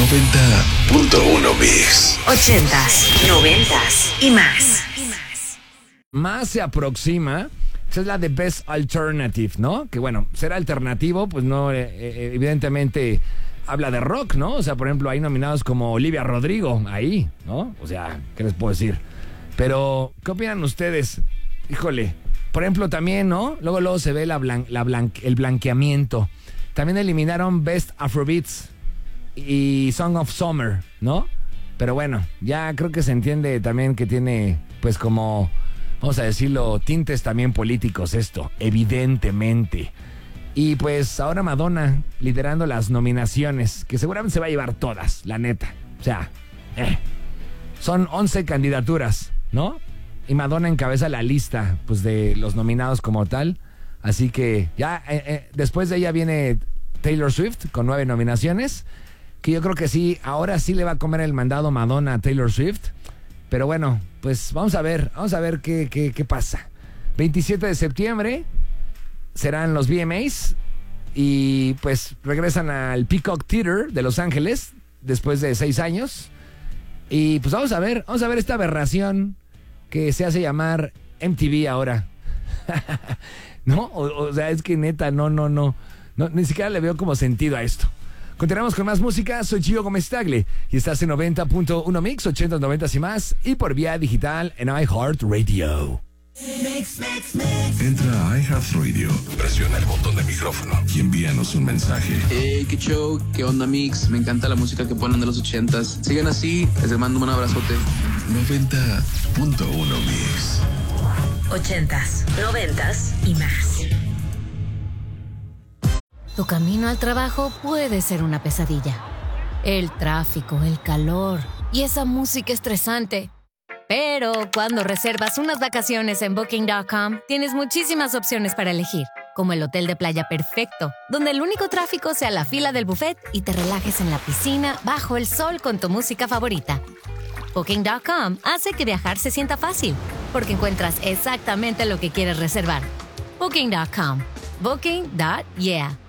90.1 Mix. 80s, 90s y más. Más se aproxima. Esa es la de Best Alternative, ¿no? Que bueno, ser alternativo, pues no, evidentemente habla de rock, ¿no? O sea, por ejemplo, hay nominados como Olivia Rodrigo, ahí, ¿no? O sea, ¿qué les puedo decir? Pero, ¿qué opinan ustedes? Híjole, por ejemplo, también, ¿no? Luego se ve el blanqueamiento. También eliminaron Best Afrobeats y Song of Summer, ¿no? Pero bueno, ya creo que se entiende también que tiene, pues como, vamos a decirlo, tintes también políticos esto, evidentemente. Y pues ahora Madonna liderando las nominaciones, que seguramente se va a llevar todas, la neta. O sea, son 11 candidaturas, ¿no? Y Madonna encabeza la lista, pues, de los nominados como tal. Así que ya después de ella viene Taylor Swift con 9 nominaciones, que yo creo que sí, ahora sí le va a comer el mandado Madonna a Taylor Swift. Pero bueno, pues vamos a ver qué pasa. 27 de septiembre serán los VMAs y pues regresan al Peacock Theater de Los Ángeles después de 6 años. Y pues vamos a ver esta aberración que se hace llamar MTV ahora. ¿No? O sea, es que neta, no, ni siquiera le veo como sentido a esto. Continuamos con más música. Soy Gio Gómez Tagle y estás en 90.1 Mix, 80, 90 y más, y por vía digital en iHeartRadio. Entra a iHeartRadio, presiona el botón de micrófono y envíanos un mensaje. Hey, qué show, qué onda Mix, me encanta la música que ponen de los 80s. Sigan así, les mando un abrazote. 90.1 Mix. 80s, 90s y más. Tu camino al trabajo puede ser una pesadilla. El tráfico, el calor y esa música estresante. Pero cuando reservas unas vacaciones en Booking.com, tienes muchísimas opciones para elegir, como el hotel de playa perfecto, donde el único tráfico sea la fila del buffet y te relajes en la piscina bajo el sol con tu música favorita. Booking.com hace que viajar se sienta fácil, porque encuentras exactamente lo que quieres reservar. Booking.com. Booking.yeah.